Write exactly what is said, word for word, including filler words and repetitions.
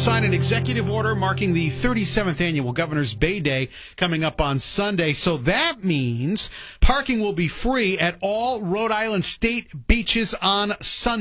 sign an executive order marking the thirty-seventh annual Governor's Bay Day coming up on Sunday. So that means parking will be free at all Rhode Island state beaches on Sunday.